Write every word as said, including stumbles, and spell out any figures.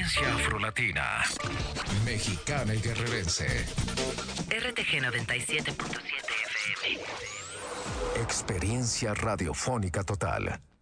Herencia afrolatina, mexicana y guerrerense. R T G noventa y siete punto siete F M. Experiencia radiofónica total.